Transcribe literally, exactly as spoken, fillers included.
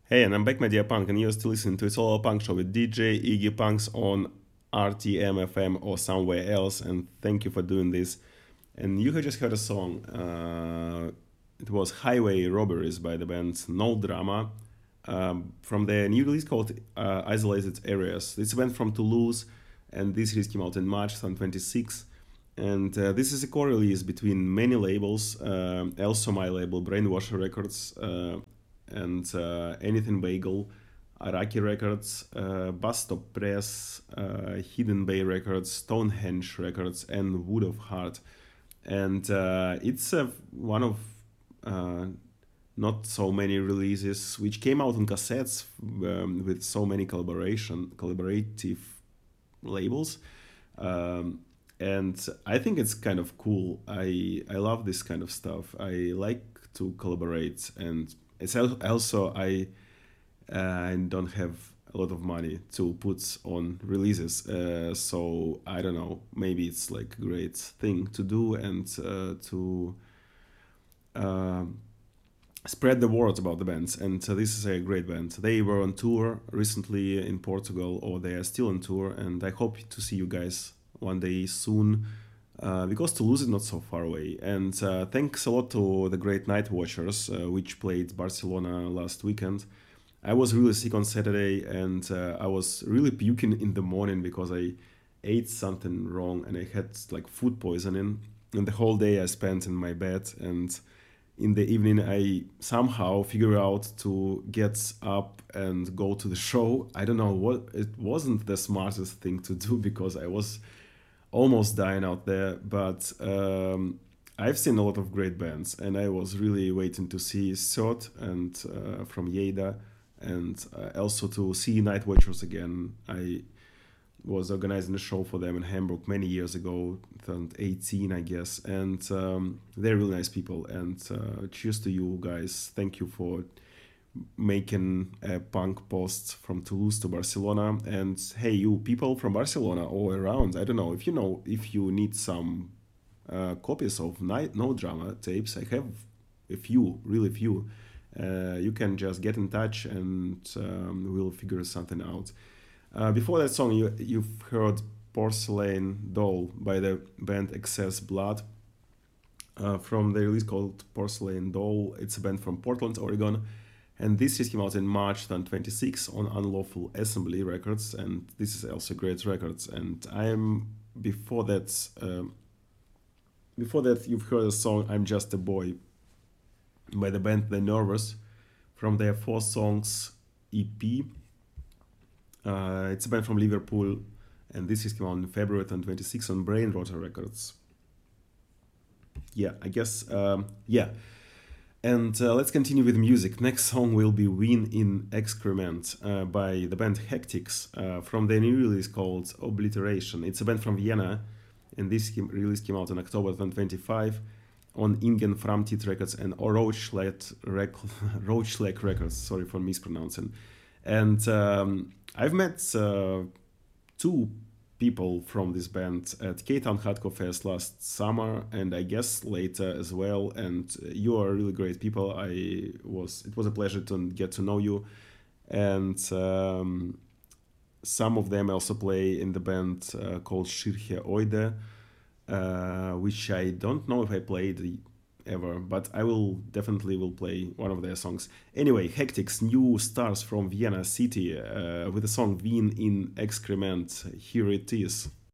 Hey, and I'm back, my dear punk, and you're still listening to It's All a Punk Show with D J Iggy Punks on R T M F M or somewhere else, and thank you for doing this. And you have just heard a song. Uh, it was Highway Robberies by the band No Drama um, from their new release called uh, Isolated Areas. This band from Toulouse, and this release came out in March twenty twenty-six. And uh, this is a co-release between many labels, um also my label Brainwasher Records, uh, and uh, Anything Bagel, Araki Records, uh, Bus Stop Press, uh, Hidden Bay Records, Stonehenge Records, and Wood of Heart. And uh, it's uh, one of uh, not so many releases which came out on cassettes um, with so many collaboration collaborative labels. Um, and I think it's kind of cool. I I love this kind of stuff. I like to collaborate, and it's also I uh, don't have a lot of money to put on releases. Uh, so I don't know. Maybe it's like a great thing to do and uh, to uh, spread the word about the bands. And uh, this is a great band. They were on tour recently in Portugal, or they are still on tour. And I hope to see you guys one day soon. Uh, because Toulouse is not so far away. And uh, thanks a lot to the great Night Watchers, uh, which played Barcelona last weekend. I was really sick on Saturday, and uh, I was really puking in the morning because I ate something wrong and I had like food poisoning. And the whole day I spent in my bed, and in the evening I somehow figured out to get up and go to the show. I don't know what, it wasn't the smartest thing to do because I was almost dying out there, but um, I've seen a lot of great bands, and I was really waiting to see Sot and uh, from Yeda, and uh, also to see Night Watchers again. I was organizing a show for them in Hamburg many years ago, twenty eighteen, I guess, and um, they're really nice people. And uh, cheers to you guys. Thank you for making a punk post from Toulouse to Barcelona. And hey, you people from Barcelona all around, I don't know if you know if you need some uh, copies of Night No Drama tapes. I have a few, really few. Uh, you can just get in touch, and um, we'll figure something out. Uh, before that song, you you've heard Porcelain Doll by the band Excess Blood. Uh, from the release called Porcelain Doll. It's a band from Portland, Oregon, and this just came out in March twenty twenty-six on Unlawful Assembly Records, and this is also great records. And I am before that, um, before that you've heard a song "I'm Just a Boy" by the band The Nervous from their four songs E P. Uh, it's a band from Liverpool, and this is came out in February twenty twenty-six on Brain Rotor Records. Yeah, I guess um, yeah. And uh, let's continue with music. Next song will be Win in Excrement uh, by the band Hectics uh, from their new release called Obliteration. It's a band from Vienna, and this came, release came out in October twenty twenty-five on Ingen Framtit Records and Roachlet Rec- Roachlet Records. Sorry for mispronouncing. And um, I've met uh, two people from this band at K-Town Hardcore Fest last summer, and I guess later as well. And you are really great people. I was it was a pleasure to get to know you, and um, some of them also play in the band uh, called Shirche Oide, uh, which I don't know if I played ever, but I will definitely will play one of their songs. Anyway, Hectics, new stars from Vienna city uh, with the song Wien in Excrement. Here it is.